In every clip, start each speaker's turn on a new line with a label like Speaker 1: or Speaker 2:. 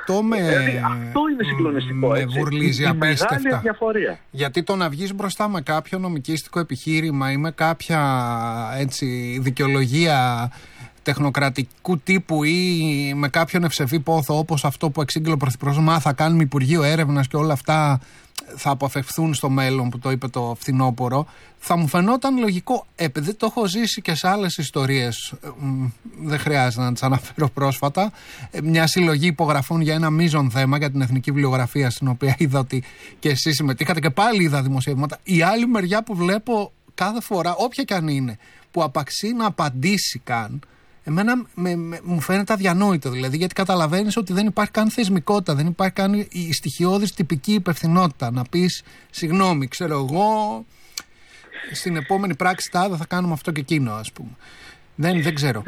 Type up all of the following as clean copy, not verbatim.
Speaker 1: αυτό
Speaker 2: αυτό είναι συγκλονιστικό.
Speaker 1: Με βουρλίζει απίστευτα.
Speaker 2: Μεγάλη διαφορία.
Speaker 1: Γιατί το να βγεις μπροστά με κάποιο νομικίστικο επιχείρημα ή με κάποια δικαιολογία τεχνοκρατικού τύπου ή με κάποιον ευσεβή πόθο όπως αυτό που εξήγηλε ο Πρωθυπουργός, θα κάνουμε Υπουργείο Έρευνας και όλα αυτά θα αποφευχθούν στο μέλλον, που το είπε το φθινόπωρο, θα μου φαινόταν λογικό, επειδή το έχω ζήσει και σε άλλες ιστορίες, δεν χρειάζεται να τις αναφέρω πρόσφατα, μια συλλογή υπογραφών για ένα μείζον θέμα, για την εθνική βιβλιογραφία, στην οποία είδα ότι και εσείς συμμετείχατε και πάλι είδα δημοσιεύματα. Η άλλη μεριά που βλέπω κάθε φορά, όποια και αν είναι, που απαξεί να απαντήσει καν, εμένα μου φαίνεται αδιανόητο, δηλαδή, γιατί καταλαβαίνεις ότι δεν υπάρχει καν θεσμικότητα, δεν υπάρχει καν η στοιχειώδης τυπική υπευθυνότητα. Να πεις, συγγνώμη, ξέρω εγώ, στην επόμενη πράξη θα κάνουμε αυτό και εκείνο, ας πούμε. Δεν ξέρω.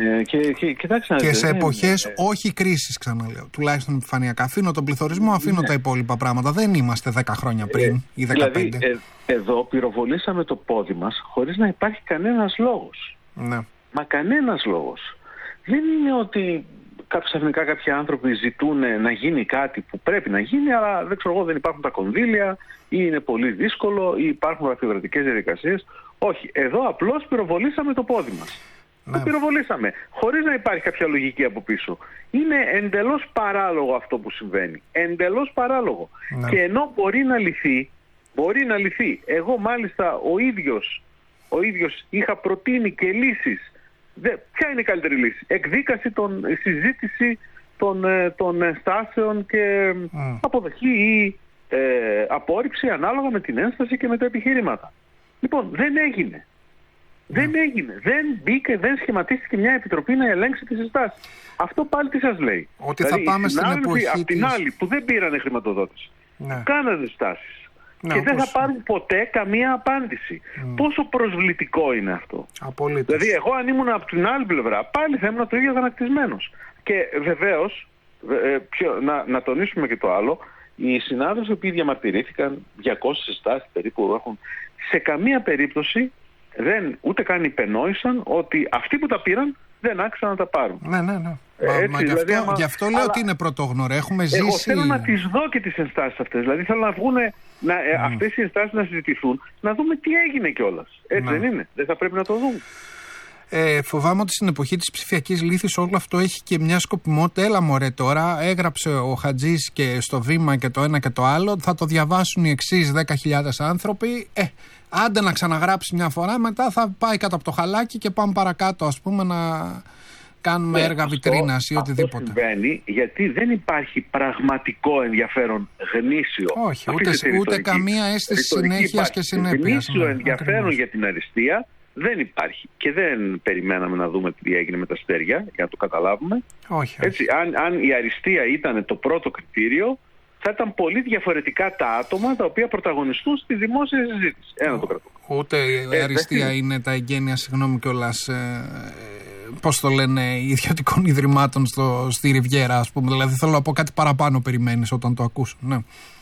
Speaker 1: Και σε εποχές όχι κρίσης, ξαναλέω, τουλάχιστον επιφανειακά. Αφήνω τον πληθωρισμό, αφήνω τα υπόλοιπα πράγματα. Δεν είμαστε 10 χρόνια πριν ή 15.
Speaker 2: Δηλαδή, εδώ πυροβολήσαμε το πόδι μας χωρίς να υπάρχει κανένας λόγος.
Speaker 1: Ναι.
Speaker 2: Μα κανένας λόγος. Δεν είναι ότι ξαφνικά κάποιοι άνθρωποι ζητούν να γίνει κάτι που πρέπει να γίνει, αλλά δεν ξέρω εγώ, δεν υπάρχουν τα κονδύλια ή είναι πολύ δύσκολο ή υπάρχουν γραφειοκρατικές διαδικασίες. Όχι, εδώ απλώς πυροβολήσαμε το πόδι μας.
Speaker 1: Ναι.
Speaker 2: Το πυροβολήσαμε, χωρίς να υπάρχει κάποια λογική από πίσω. Είναι εντελώς παράλογο αυτό που συμβαίνει. Εντελώς παράλογο.
Speaker 1: Ναι.
Speaker 2: Και ενώ μπορεί να λυθεί. Εγώ μάλιστα ο ίδιος είχα προτείνει και λύσεις. Ποια είναι η καλύτερη λύση? Εκδίκαση, συζήτηση των στάσεων και αποδοχή ή απόρριψη ανάλογα με την ένσταση και με τα επιχειρήματα. Λοιπόν, δεν έγινε. Δεν μπήκε, δεν σχηματίστηκε μια επιτροπή να ελέγξει τις συστάσεις. Αυτό πάλι τι σας λέει?
Speaker 1: Ότι θα πάμε στην εποχή
Speaker 2: απ' την άλλη που δεν πήρανε χρηματοδότηση.
Speaker 1: Ναι.
Speaker 2: Κάνανε στάσεις.
Speaker 1: Ναι,
Speaker 2: και δεν θα πάρουν ποτέ καμία απάντηση. Πόσο προσβλητικό είναι αυτό?
Speaker 1: Απολύτως.
Speaker 2: Δηλαδή, εγώ αν ήμουν από την άλλη πλευρά, πάλι θα ήμουν το ίδιο αγανακτισμένος. Και βεβαίως, να τονίσουμε και το άλλο, οι συνάδελφοι που διαμαρτυρήθηκαν, 200 συστάσεις περίπου έχουν, σε καμία περίπτωση ούτε καν υπενόησαν ότι αυτοί που τα πήραν δεν άξαν να τα πάρουν.
Speaker 1: Ναι. Γι' αυτό λέω ότι είναι πρωτόγνωρο. Έχουμε ζήσει.
Speaker 2: Εγώ θέλω να τις δω και τις ενστάσεις αυτές. Δηλαδή θέλω να βγουν αυτές οι ενστάσεις να συζητηθούν, να δούμε τι έγινε κιόλας. Έτσι δεν είναι? Δεν θα πρέπει να το δούμε?
Speaker 1: Φοβάμαι ότι στην εποχή της ψηφιακής λύθης όλο αυτό έχει και μια σκοπιμότητα. Έλα μωρέ τώρα, έγραψε ο Χατζής και στο Βήμα και το ένα και το άλλο, θα το διαβάσουν οι εξής 10.000 άνθρωποι. Άντε να ξαναγράψει μια φορά, μετά θα πάει κάτω από το χαλάκι και πάμε παρακάτω, ας πούμε, να κάνουμε έργα βιτρίνας ή οτιδήποτε.
Speaker 2: Αυτό συμβαίνει γιατί δεν υπάρχει πραγματικό ενδιαφέρον γνήσιο.
Speaker 1: Όχι, ούτε καμία αίσθηση συνέχειας και συνέπειας.
Speaker 2: Γνήσιο ενδιαφέρον για την αριστεία δεν υπάρχει. Και δεν περιμέναμε να δούμε τι έγινε με τα αστέρια, για να το καταλάβουμε.
Speaker 1: Όχι.
Speaker 2: Έτσι, αν η αριστεία ήταν το πρώτο κριτήριο, θα ήταν πολύ διαφορετικά τα άτομα τα οποία πρωταγωνιστούν στη δημόσια συζήτηση. Το κρατώ.
Speaker 1: Ούτε η αριστεία είναι τα εγγένεια, συγγνώμη κιόλας, πώς το λένε, ιδιωτικών ιδρυμάτων στη Ριβιέρα, ας πούμε. Δηλαδή θέλω να πω κάτι παραπάνω περιμένεις όταν το ακούς. Ναι.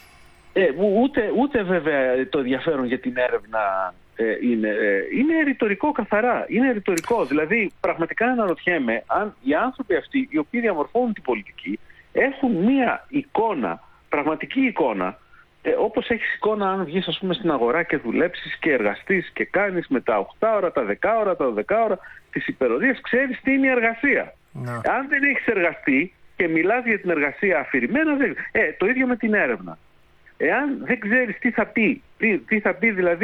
Speaker 2: Ούτε βέβαια το ενδιαφέρον για την έρευνα είναι ρητορικό καθαρά. Είναι ρητορικό. Δηλαδή πραγματικά αναρωτιέμαι αν οι άνθρωποι αυτοί οι οποίοι διαμορφώνουν την πολιτική έχουν μία εικόνα, πραγματική εικόνα, όπως έχεις εικόνα αν βγεις, ας πούμε, στην αγορά και δουλέψεις και εργαστείς και κάνεις με τα 8 ώρα, τα 10 ώρα, τα 12 ώρα τις υπερορίες, ξέρεις τι είναι η εργασία. Αν δεν έχεις εργαστεί και μιλάς για την εργασία αφηρημένα, το ίδιο με την έρευνα. Εάν δεν ξέρεις τι θα πει δηλαδή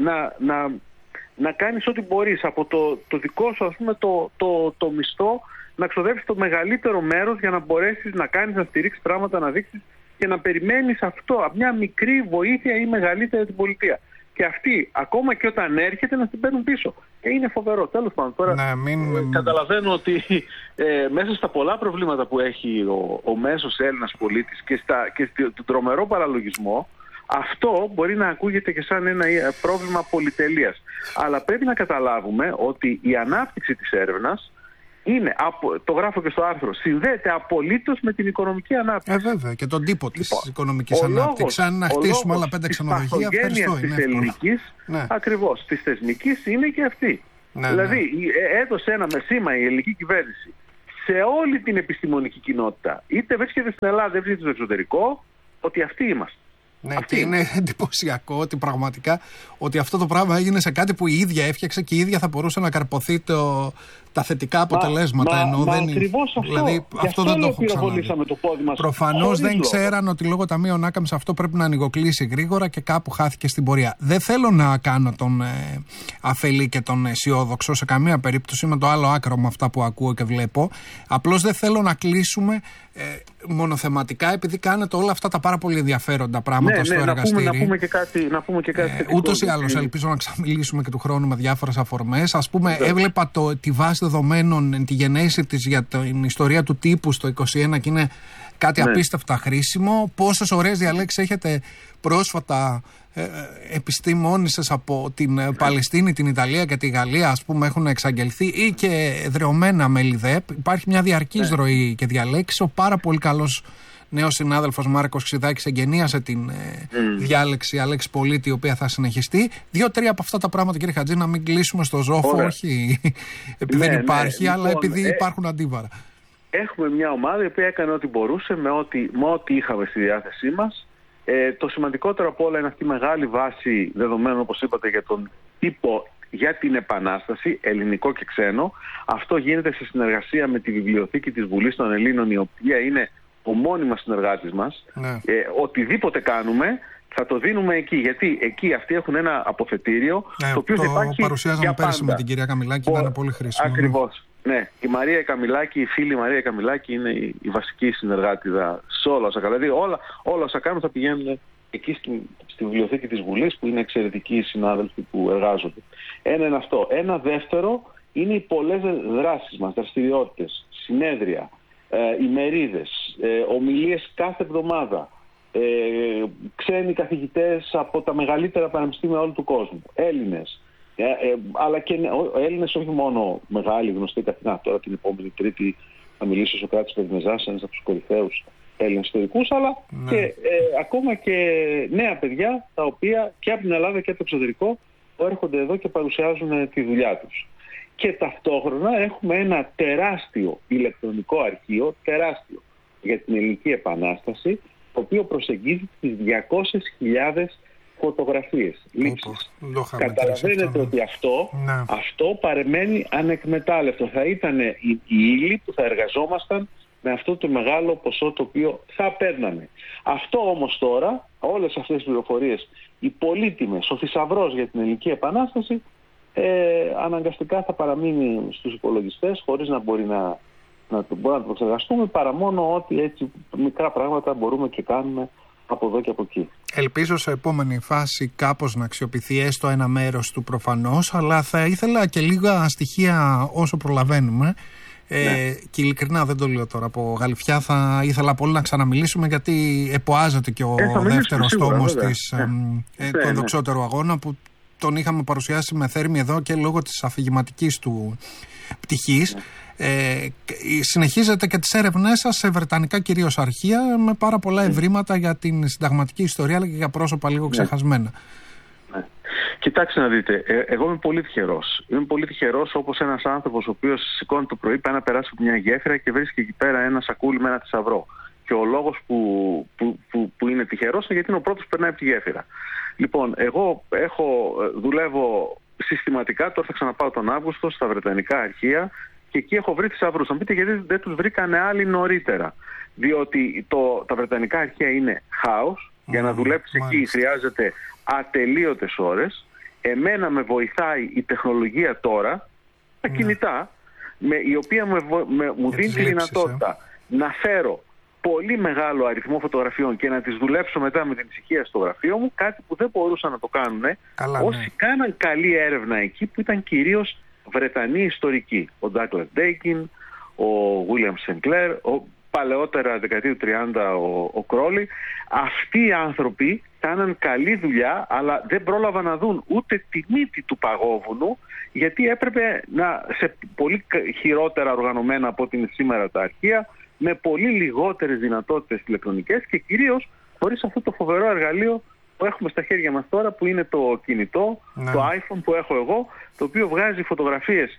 Speaker 2: να κάνεις ό,τι μπορείς από το δικό σου, ας πούμε, το μισθό, να ξοδέψεις το μεγαλύτερο μέρος για να μπορέσεις να κάνεις, να στηρίξεις πράγματα, να δείξεις και να περιμένεις αυτό από μια μικρή βοήθεια ή μεγαλύτερη την πολιτεία. Και αυτοί, ακόμα και όταν έρχεται, να την παίρνουν πίσω. Και είναι φοβερό. Τέλος πάντων, τώρα καταλαβαίνω ότι μέσα στα πολλά προβλήματα που έχει ο μέσος Έλληνας πολίτης και στον τρομερό παραλογισμό, αυτό μπορεί να ακούγεται και σαν ένα πρόβλημα πολυτελείας. Αλλά πρέπει να καταλάβουμε ότι η ανάπτυξη της έρευνας είναι, το γράφω και στο άρθρο, συνδέεται απολύτως με την οικονομική ανάπτυξη.
Speaker 1: Βέβαια, και τον τύπο της οικονομικής ανάπτυξης. Αν να χτίσουμε άλλα 5 ξενοδοχεία, ευχαριστώ.
Speaker 2: Της ελληνικής, ακριβώς, της θεσμικής είναι και αυτή. Δηλαδή, έδωσε ένα μεσήμα η ελληνική κυβέρνηση σε όλη την επιστημονική κοινότητα, είτε βρίσκεται στην Ελλάδα, είτε βρίσκεται στο εξωτερικό, ότι αυτοί είμαστε.
Speaker 1: Ναι, και είναι εντυπωσιακό ότι πραγματικά ότι αυτό το πράγμα έγινε σε κάτι που η ίδια έφτιαξε και η ίδια θα μπορούσε να καρποθεί τα θετικά αποτελέσματα.
Speaker 2: Ακριβώς αυτό.
Speaker 1: Δηλαδή, αυτό δεν το έχω ξαναδεί.
Speaker 2: Προφανώς
Speaker 1: δεν ξέραν ότι λόγω ταμείων άκαμψης αυτό πρέπει να ανοιγοκλείσει γρήγορα και κάπου χάθηκε στην πορεία. Δεν θέλω να κάνω τον αφελή και τον αισιόδοξο σε καμία περίπτωση, με το άλλο άκρο με αυτά που ακούω και βλέπω. Απλώς δεν θέλω να κλείσουμε μονοθεματικά, επειδή κάνετε όλα αυτά τα πάρα πολύ ενδιαφέροντα πράγματα στο εργαστήρι.
Speaker 2: Να πούμε και κάτι.
Speaker 1: Ούτως ή άλλως, ελπίζω να ξαμιλήσουμε και του χρόνου με διάφορες αφορμές. Ας πούμε, έβλεπα τη βάση δεδομένων, τη γενέση της για την ιστορία του τύπου στο 21 και είναι κάτι απίστευτα χρήσιμο. Πόσες ωραίες διαλέξεις έχετε πρόσφατα επιστήμονες από την Παλαιστίνη, την Ιταλία και τη Γαλλία, ας πούμε, έχουν εξαγγελθεί, ή και εδρεωμένα με ΛΙΔΕΠ. Υπάρχει μια διαρκής ροή και διαλέξη. Ο πάρα πολύ καλός νέος συνάδελφος Μάρκος Ξηδάκης εγγενίασε την διάλεξη Αλέξη Πολίτη, η οποία θα συνεχιστεί. 2-3 από αυτά τα πράγματα, κύριε Χατζή, να μην κλείσουμε στο ζόφο, όχι επειδή δεν υπάρχει, αλλά λοιπόν, επειδή υπάρχουν αντίβαρα.
Speaker 2: Έχουμε μια ομάδα η οποία έκανε ό,τι μπορούσε με ό,τι είχαμε στη διάθεσή μας. Το σημαντικότερο από όλα είναι αυτή η μεγάλη βάση δεδομένων, όπως είπατε, για τον τύπο, για την Επανάσταση, ελληνικό και ξένο. Αυτό γίνεται σε συνεργασία με τη Βιβλιοθήκη της Βουλής των Ελλήνων, η οποία είναι ο μόνιμος συνεργάτης μας. Οτιδήποτε κάνουμε θα το δίνουμε εκεί, γιατί εκεί αυτοί έχουν ένα αποθετήριο το οποίο θα υπάρχει. Το
Speaker 1: παρουσιάζαμε πέρυσι με την κυρία Καμιλάκη, ήταν πολύ χρήσιμο.
Speaker 2: Ακριβώς. Ναι, η Μαρία Καμιλάκη, η φίλη Μαρία Καμιλάκη είναι η βασική συνεργάτηδα σε όλα όσα κάνουν. Δηλαδή όλα όσα κάνουν θα πηγαίνουν εκεί στη Βιβλιοθήκη της Βουλής, που είναι εξαιρετικοί οι συνάδελφοι που εργάζονται. Ένα είναι αυτό. Ένα δεύτερο είναι οι πολλές δράσεις μας, δραστηριότητες, συνέδρια, ημερίδες, ομιλίες κάθε εβδομάδα, ξένοι καθηγητές από τα μεγαλύτερα πανεπιστήμια όλου του κόσμου, Έλληνες, αλλά και Έλληνες όχι μόνο μεγάλοι γνωστοί καθηγητές. Τώρα την επόμενη Τρίτη θα μιλήσει ο Σωκράτης Πεδμεζάς, ένας από τους κορυφαίους Έλληνες ιστορικούς, αλλά και ακόμα και νέα παιδιά, τα οποία και από την Ελλάδα και από το εξωτερικό έρχονται εδώ και παρουσιάζουν τη δουλειά τους. Και ταυτόχρονα έχουμε ένα τεράστιο ηλεκτρονικό αρχείο, τεράστιο, για την Ελληνική Επανάσταση, το οποίο προσεγγίζει τις 200.000 φωτογραφίες, λήψεις. Καταλαβαίνετε ότι αυτό παρεμένει ανεκμετάλλευτο. Θα ήταν η ύλη που θα εργαζόμασταν με αυτό το μεγάλο ποσό το οποίο θα παίρναμε. Αυτό όμως τώρα, όλες αυτές τις πληροφορίες, οι πολύτιμες, ο θησαυρός για την Ελληνική Επανάσταση, αναγκαστικά θα παραμείνει στους υπολογιστές, χωρίς να μπορεί να το εξεργαστούμε, παρά μόνο ότι έτσι μικρά πράγματα μπορούμε και κάνουμε από εδώ και από εκεί.
Speaker 1: Ελπίζω σε επόμενη φάση κάπως να αξιοποιηθεί έστω ένα μέρος του προφανώς, αλλά θα ήθελα και λίγα στοιχεία όσο προλαβαίνουμε. Και ειλικρινά δεν το λέω τώρα από γαλυφιά, θα ήθελα πολύ να ξαναμιλήσουμε, γιατί εποάζεται και ο δεύτερος τόμος του ενδοξότερου αγώνα, που τον είχαμε παρουσιάσει με θέρμη εδώ και λόγω της αφηγηματικής του πτυχής. Συνεχίζετε και τις έρευνές σας σε βρετανικά κυρίως αρχεία, με πάρα πολλά ευρήματα για την συνταγματική ιστορία, αλλά και για πρόσωπα λίγο ξεχασμένα.
Speaker 2: Κοιτάξτε να δείτε, εγώ είμαι πολύ τυχερός. Είμαι πολύ τυχερός όπως ένας άνθρωπος ο οποίος σηκώνει το πρωί, πάει να περάσει από μια γέφυρα και βρίσκει εκεί πέρα ένα σακούλι με ένα θησαυρό. Και ο λόγος που είναι τυχερός είναι γιατί είναι ο πρώτος που περνάει από τη γέφυρα. Λοιπόν, εγώ δουλεύω συστηματικά, τώρα θα ξαναπάω τον Αύγουστο στα βρετανικά αρχεία και εκεί έχω βρει θησαυρούς. Θα μου πείτε γιατί δεν τους βρήκανε άλλοι νωρίτερα. Διότι τα βρετανικά αρχεία είναι χάος. Για να δουλέψεις εκεί χρειάζεται ατελείωτες ώρες. Εμένα με βοηθάει η τεχνολογία τώρα, τα κινητά, η οποία μου δίνει τη δυνατότητα να φέρω πολύ μεγάλο αριθμό φωτογραφιών και να τις δουλέψω μετά με την ησυχία στο γραφείο μου, κάτι που δεν μπορούσαν να το κάνουν όσοι κάναν καλή έρευνα εκεί, που ήταν κυρίως Βρετανοί ιστορικοί. Ο Ντάγκλας Ντέικιν, ο Βίλιαμ Σενκλέρ, παλαιότερα δεκαετία του 30 ο Κρόλι. Αυτοί οι άνθρωποι κάναν καλή δουλειά, αλλά δεν πρόλαβαν να δουν ούτε τη μύτη του παγόβουνου, γιατί έπρεπε σε πολύ χειρότερα οργανωμένα από ό,τι είναι σήμερα τα αρχεία, με πολύ λιγότερες δυνατότητες ηλεκτρονικές και κυρίως χωρίς αυτό το φοβερό εργαλείο που έχουμε στα χέρια μας τώρα, που είναι το κινητό, το iPhone που έχω εγώ, το οποίο βγάζει φωτογραφίες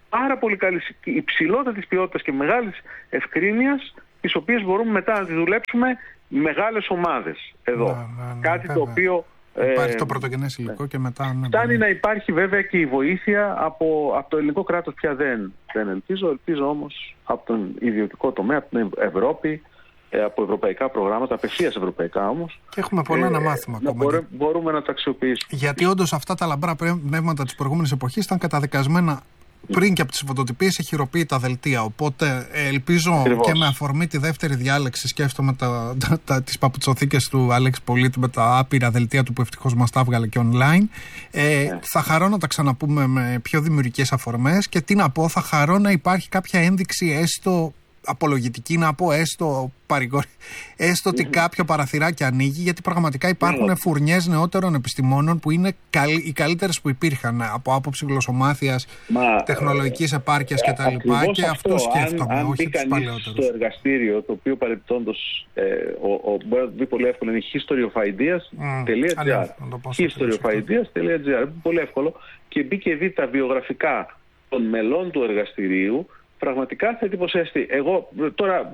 Speaker 2: πάρα πολύ καλής, υψηλότατης ποιότητας και μεγάλης ευκρίνειας, τις οποίες μπορούμε μετά να τις δουλέψουμε μεγάλες ομάδες εδώ. Κάτι το οποίο...
Speaker 1: Υπάρχει το πρωτογενές υλικό και μετά...
Speaker 2: Φτάνει να υπάρχει βέβαια και η βοήθεια από το ελληνικό κράτος πια δεν ελπίζω όμως από τον ιδιωτικό τομέα, από την Ευρώπη, από ευρωπαϊκά προγράμματα, απευθείας ευρωπαϊκά όμως.
Speaker 1: Και έχουμε πολλά να μάθουμε ακόμα.
Speaker 2: Μπορούμε να τα αξιοποιήσουμε.
Speaker 1: Γιατί όντως αυτά τα λαμπρά πνεύματα της προηγούμενης εποχής ήταν καταδικασμένα πριν και από τις φωτοτυπίες σε χειροποίητα δελτία. Οπότε ελπίζω ακριβώς. Και με αφορμή τη δεύτερη διάλεξη, σκέφτομαι τις παπουτσοθήκες του Αλέξη Πολίτη με τα άπειρα δελτία του που ευτυχώς μας τα έβγαλε και online. Θα χαρώ να τα ξαναπούμε με πιο δημιουργικές αφορμές και τι να πω, θα χαρώ να υπάρχει κάποια ένδειξη έστω απολογητική, να πω έστω παρηγόρη, έστω ότι κάποιο παραθυράκι ανοίγει, γιατί πραγματικά υπάρχουν φουρνιές νεότερων επιστημόνων που είναι οι καλύτερες που υπήρχαν από άποψη γλωσσομάθειας, τεχνολογικής επάρκειας κτλ. Και αυτό σκέφτομαι,
Speaker 2: αν
Speaker 1: όχι τους παλαιότερους.
Speaker 2: στο εργαστήριο, το οποίο παρεπτόντως μπορεί να δει πολύ εύκολο, είναι historyofIdeas.gr. historyofIdeas.gr, πολύ εύκολο, και μπήκε δει τα βιογραφικά των μελών του εργαστηρίου. Πραγματικά θα εντυπωσιαστεί. Εγώ τώρα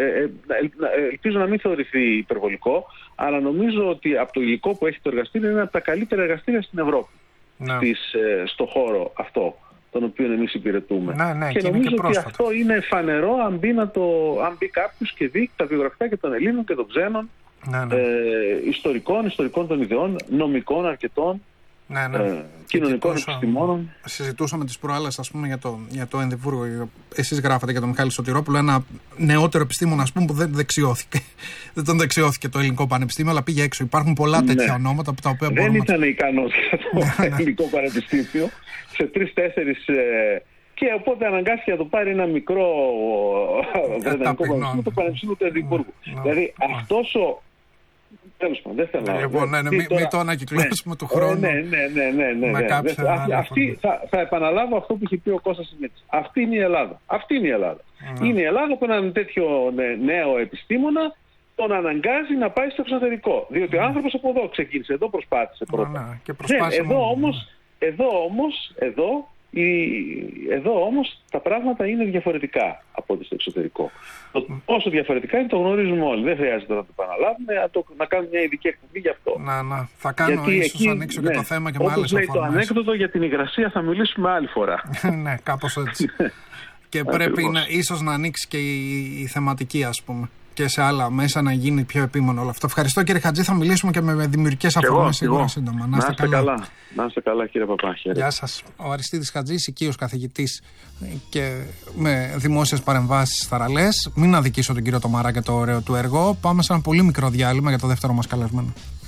Speaker 2: ελπίζω να μην θεωρηθεί υπερβολικό, αλλά νομίζω ότι από το υλικό που έχει το εργαστήριο είναι από τα καλύτερα εργαστήρια στην Ευρώπη. Στο χώρο αυτό, τον οποίο εμείς υπηρετούμε. Και νομίζω ότι αυτό είναι φανερό αν μπει κάποιος και δει τα βιογραφικά και των Ελλήνων και των ξένων, ιστορικών των ιδεών, νομικών αρκετών. Κοινωνικών επιστημόνων.
Speaker 1: Συζητούσαμε τις προάλλες, ας πούμε, για το Ενδιβούργο. Εσείς γράφατε για τον Μιχάλη Σωτηρόπουλο, ένα νεότερο επιστήμονα, ας πούμε, που δεν δεξιώθηκε. Δεν τον δεξιώθηκε το Ελληνικό Πανεπιστήμιο, αλλά πήγε έξω. Υπάρχουν πολλά τέτοια ονόματα που τα οποία
Speaker 2: δεν ήταν ικανός για το Ελληνικό Πανεπιστήμιο. Σε 3-4. Και οπότε αναγκάστηκε να το πάρει ένα μικρό βρετανικό πανεπιστήμιο, το Πανεπιστήμιο του Εδιμβούργου. Δηλαδή αυτός ο. Τέλος πάντων, δεν θέλω να
Speaker 1: μην το ανακυκλώσουμε του χρόνου.
Speaker 2: Θα επαναλάβω αυτό που είχε πει ο Κώστας Σιμίτης. Αυτή είναι η Ελλάδα. Είναι η Ελλάδα που έναν τέτοιο νέο επιστήμονα τον αναγκάζει να πάει στο εξωτερικό. Διότι ο άνθρωπος από εδώ ξεκίνησε, εδώ προσπάθησε πρώτα. Εδώ όμως τα πράγματα είναι διαφορετικά από ό,τι στο εξωτερικό. Όσο διαφορετικά είναι το γνωρίζουμε όλοι. Δεν χρειάζεται να το επαναλάβουμε, να κάνουμε μια ειδική εκπομπή γι' αυτό.
Speaker 1: Θα κάνω ίσως ανοίξω και το θέμα και με άλλες αφορμές.
Speaker 2: Το ανέκδοτο για την υγρασία θα μιλήσουμε άλλη φορά.
Speaker 1: Ναι, κάπως έτσι. Και πρέπει ίσως να ανοίξει και η θεματική, ας πούμε, και σε άλλα μέσα να γίνει πιο επίμονο όλο αυτό. Ευχαριστώ, κύριε Χατζή. Θα μιλήσουμε και με δημιουργικές αφορμές σίγουρα σύντομα.
Speaker 2: Να είστε καλά. Να είστε καλά, κύριε Παπά.
Speaker 1: Γεια σας. Ο Αριστίδης Χατζής, οικείος καθηγητής και με δημόσιες παρεμβάσεις θαραλές. Μην αδικήσω τον κύριο Τομαρά και το ωραίο του έργο. Πάμε σε ένα πολύ μικρό διάλειμμα για το δεύτερο μας καλεσμένο.